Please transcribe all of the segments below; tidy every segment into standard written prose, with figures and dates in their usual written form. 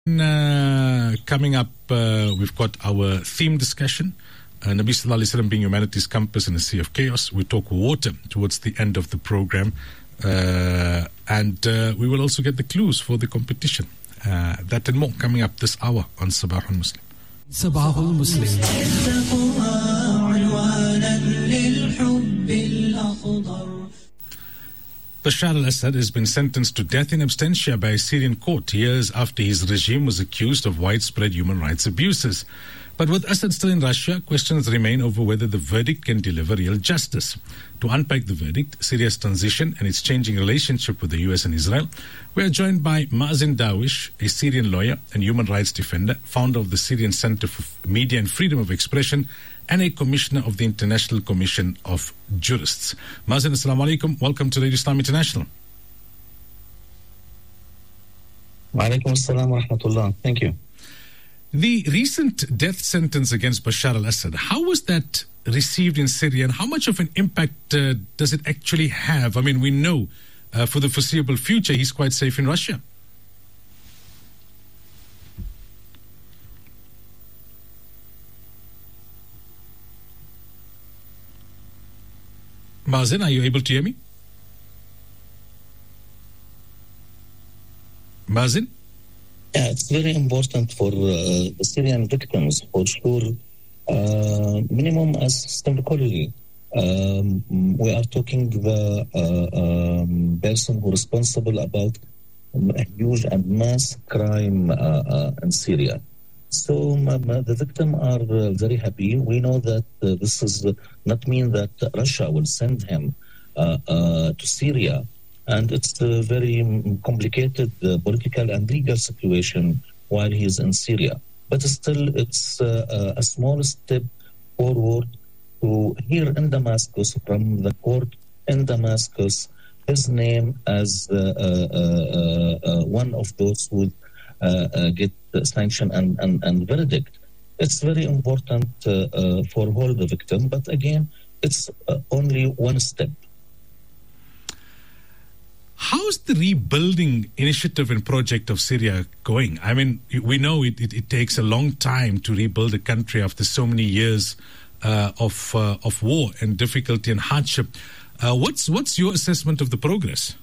Coming up, we've got our theme discussion. Nabi Sallallahu Alaihi Wasallam being humanity's compass in a sea of chaos. We talk water towards the end of the program. And we will also get the clues for the competition. That and more coming up this hour on Sabahul Muslim. Sabahul Muslim. Bashar al-Assad has been sentenced to death in absentia by a Syrian court years after his regime was accused of widespread human rights abuses. But with Assad still in Russia, questions remain over whether the verdict can deliver real justice. To unpack the verdict, Syria's transition and its changing relationship with the US and Israel, we are joined by Mazen Darwish, a Syrian lawyer and human rights defender, founder of the Syrian Center for Media and Freedom of Expression, and a commissioner of the International Commission of Jurists. Mazen, assalamu alaikum. Welcome to Radio Islam International. Wa alaikum assalam wa rahmatullah. Thank you. The recent death sentence against Bashar al-Assad, how was that received in Syria and how much of an impact does it actually have? I mean, we know for the foreseeable future he's quite safe in Russia. Mazen, are you able to hear me? Mazen? Yeah, it's very important for the Syrian victims, for sure. Minimum as symbolically. We are talking the person who is responsible about a huge and mass crime in Syria. So the victims are very happy. We know that this does not mean that Russia will send him to Syria. And it's a very complicated political and legal situation while he is in Syria. But still, it's a small step forward to hear in Damascus, from the court in Damascus, his name as one of those who get sanction and verdict. It's very important for all the victim, but again, it's only one step. How's the rebuilding initiative and project of Syria going? I mean, we know it takes a long time to rebuild a country after so many years of war and difficulty and hardship. What's your assessment of the progress?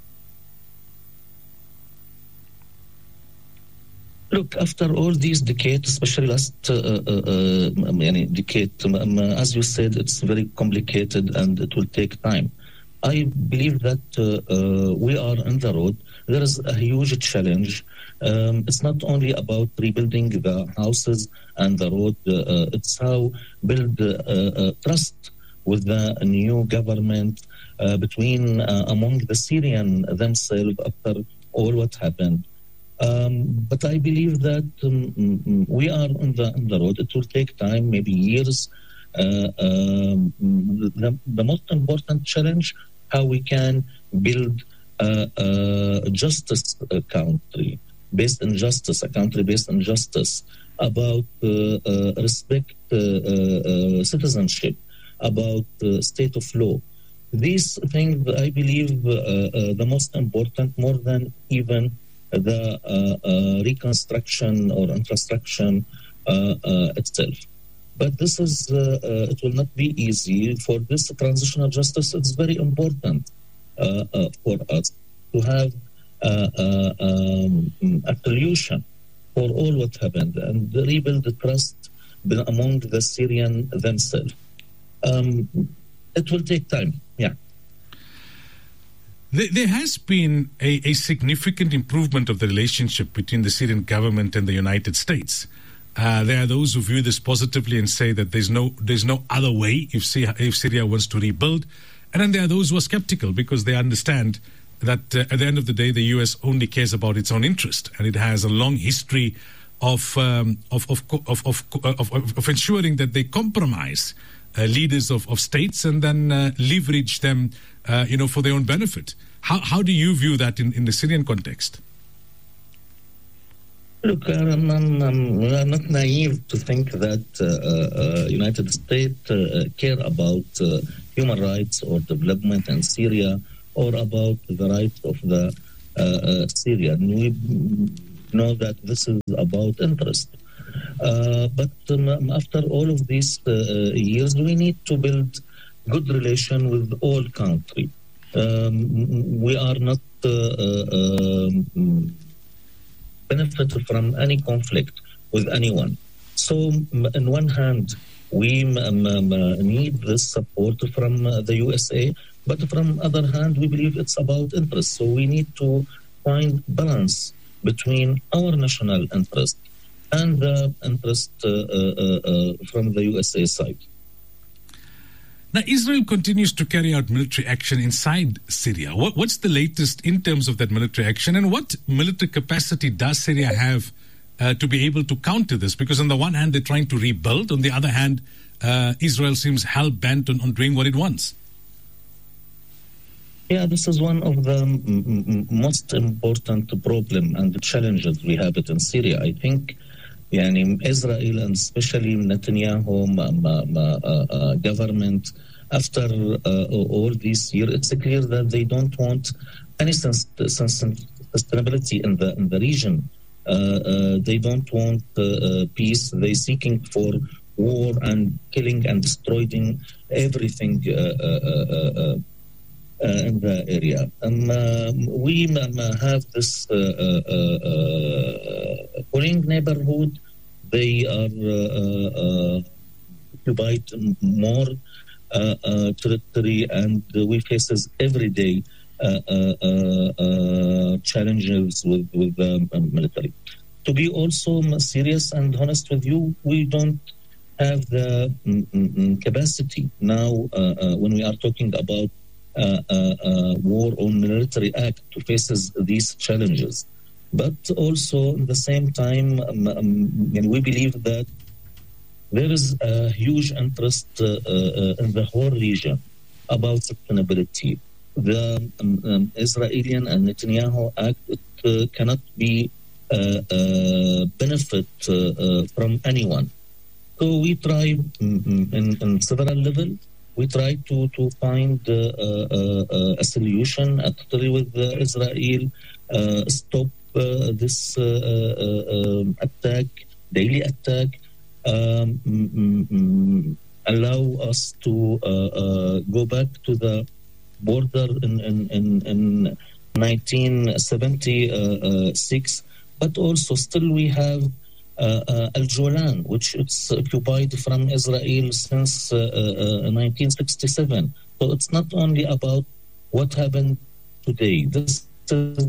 Look, after all these decades, especially last decade, as you said, it's very complicated and it will take time. I believe that we are on the road. There is a huge challenge. It's not only about rebuilding the houses and the road. It's how build trust with the new government between among the Syrian themselves after all what happened. But I believe that we are on the road. It will take time, maybe years. The most important challenge, how we can build a justice country based on justice, a country based on justice, about respect citizenship, about state of law. These things, I believe, the most important, more than even the reconstruction or infrastructure itself. But this is, it will not be easy. For this transitional justice, it's very important for us to have a solution for all what happened and rebuild the trust among the Syrian themselves. It will take time, yeah. There has been a significant improvement of the relationship between the Syrian government and the United States. There are those who view this positively and say that there's no other way if Syria wants to rebuild. And then there are those who are skeptical because they understand that at the end of the day, the U.S. only cares about its own interest, and it has a long history of ensuring that they compromise leaders of states and then leverage them, for their own benefit. How do you view that in the Syrian context? Look, I'm not naive to think that United States care about human rights or development in Syria or about the rights of the Syrian. know that this is about interest. But after all of these years, we need to build good relation with all countries. We are not benefit from any conflict with anyone. So, on one hand, we need this support from the USA, but from other hand, we believe it's about interest. So we need to find balance between our national interest and the interest from the USA side. Now, Israel continues to carry out military action inside Syria. What's the latest in terms of that military action, and what military capacity does Syria have to be able to counter this? Because on the one hand, they're trying to rebuild. On the other hand, Israel seems hell-bent on doing what it wants. Yeah, this is one of the most important problem and the challenges we have it in Syria. I think Israel and especially Netanyahu government, after all these years, it's clear that they don't want any sustainability in the region. They don't want peace. They're seeking for war and killing and destroying everything in the area. We have this foreign neighborhood. They are occupied more territory, and we faces every day challenges with the military. To be also serious and honest with you, we don't have the capacity now when we are talking about war on military act to face these challenges. But also at the same time, we believe that there is a huge interest in the whole region about sustainability. The Israeli and Netanyahu act cannot be benefit from anyone. So we try in several levels. We try to find a solution actually with Israel, stop this attack, daily attack, allow us to go back to the border in 1976, but also still we have Al Jolan, which it's occupied from Israel since 1967. So it's not only about what happened today. This is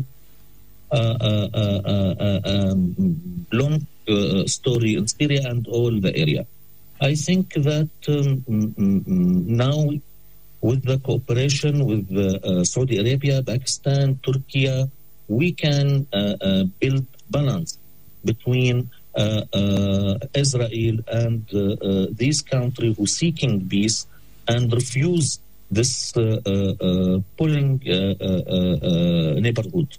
a long story in Syria and all the area. I think that now with the cooperation with Saudi Arabia, Pakistan, Turkey, we can build balance between Israel and these countries who seeking peace and refuse this pulling neighborhood.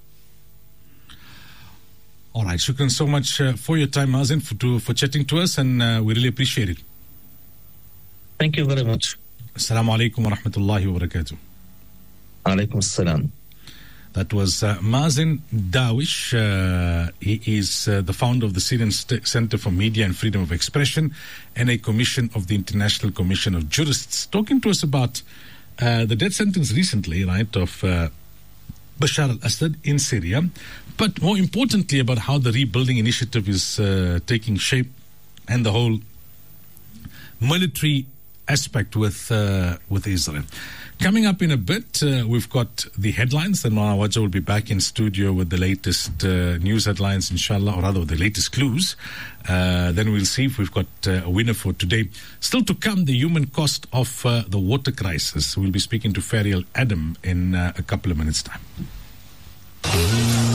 All right, shukran so much for your time, Mazen, for chatting to us, and we really appreciate it. Thank you very much. Assalamu alaikum wa rahmatullahi wa barakatuh. Alaikum assalam. That was Mazen Darwish. He is the founder of the Syrian Center for Media and Freedom of Expression and a commission of the International Commission of Jurists, talking to us about the death sentence recently, right, of Bashar al-Assad in Syria, but more importantly about how the rebuilding initiative is taking shape and the whole military aspect with Israel. Coming up in a bit, we've got the headlines, and Mawna Wajah will be back in studio with the latest news headlines, inshallah, or rather the latest clues. Then we'll see if we've got a winner for today. Still to come, the human cost of the water crisis. We'll be speaking to Fariel Adam in a couple of minutes' time.